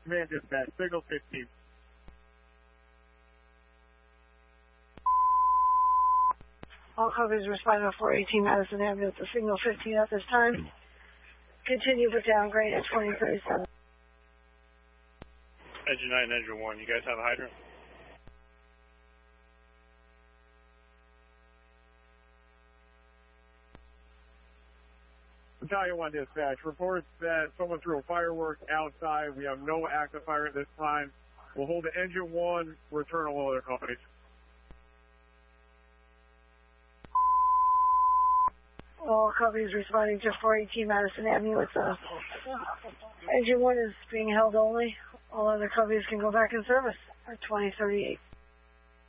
Command dispatch, signal 15. All copies responding to 418 Madison Avenue to signal 15 at this time. Continue with downgrade at 2037. Engine 9, Engine 1, you guys have a hydrant? Battalion 1 dispatch reports that someone threw a firework outside. We have no active fire at this time. We'll hold the engine 1, return all other companies. All copies responding to 418 Madison Avenue. Engine 1 is being held only. All other copies can go back in service at 2038.